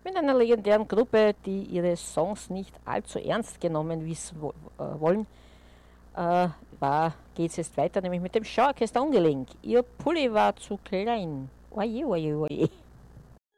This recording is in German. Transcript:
mit einer legendären Gruppe, die ihre Songs nicht allzu ernst genommen wollen, geht es jetzt weiter, nämlich mit dem Schauorchester Ungelenk. Ihr Pulli war zu klein. Oje, oje, oje.